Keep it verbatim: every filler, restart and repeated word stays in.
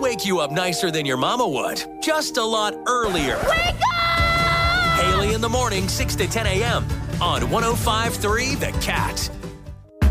wake you up nicer than your mama would, just a lot earlier. Wake up! Haley in the morning, six to ten a.m. on one oh five point three The Cat.